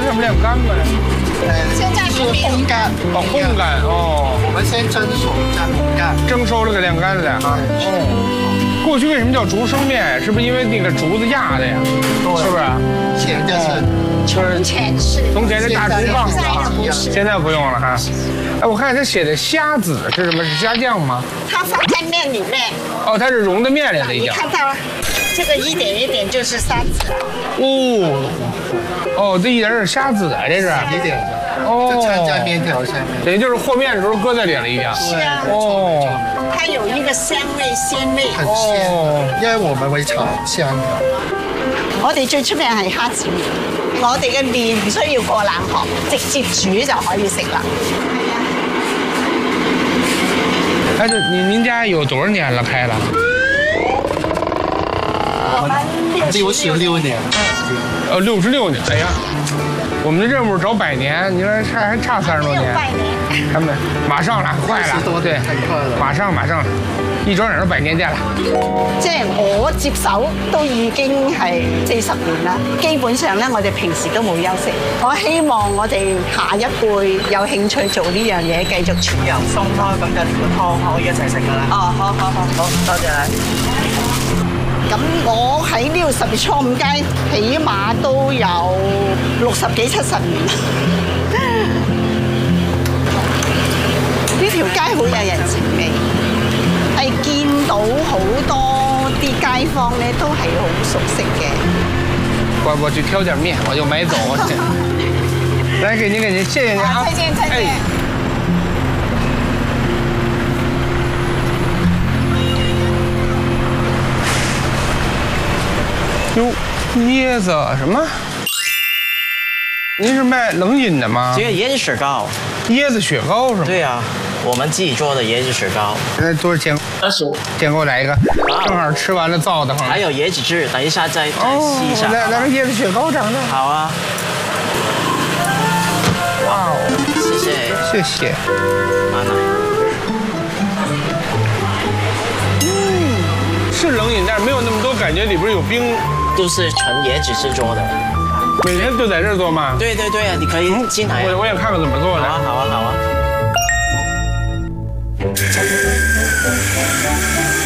什么晾干吗？ 现在是烘干， 哦，烘干哦， 我们先蒸熟再烘干。 蒸熟了给晾干了。哦，过去为什么叫竹升面？是不是因为那个竹子压的呀？是不是？ 前就是从前是， 从前是大竹棒现在啊的不是， 现在不用了哈。哎，我看他写的虾子是什么？是虾酱吗？ 它放在面里面， 哦，它是融在面里了已你经。 看到了，这个一点一点就是沙子， 哦，哦，这一点点虾子啊，这是。 一点的， 哦， 就掺在面条上面。 等于就是和面的时候搁在里了已经。 是啊， 哦， 它有一个香味鲜味。 很鲜，因為我們會炒香嘅。 我哋最出名係蝦子麵，我哋嘅麵唔需要過冷河，直接煮就可以食啦。 哎，这您家有多少年了开了？ 66年， 66年。哎呀，我们的任务是找100年，你说还差30多年。 拜年， 他们马上了，快了 40多， 对年太快了， 马上了，一转眼都100年店了。 即係我接手都已經係40年啦，基本上咧我哋平時都冇休息。我希望我哋下一輩有興趣做呢樣嘢，繼續傳揚。 餸啦，咁就連個湯可以一齊食噶啦。 哦，好， 多謝你。 咁我喺呢度10月初5街，起碼都有60幾70年啦。呢條街好有人情味，係見到好多啲街坊咧都係好熟悉嘅。 我去挑点面，我就买走。来，给您，谢谢您啊！ 再见。 哟，椰子什么？您是卖冷饮的吗？ 这个椰子雪糕， 椰子雪糕是吗？ 对啊，我们自己做的椰子雪糕。 那多少钱 25。 先给我来一个，正好吃完了燥的慌。 还有椰子汁，等一下再试一下。 来个椰子雪糕尝尝。 好啊。 哇哦， 谢谢。 谢谢。 拿来。 是冷饮，但是没有那么多感觉，里边有冰。 都是纯椰子制作的。 每天都在这儿做吗？ 对啊，你可以进来。 我也看看怎么做的。 好啊。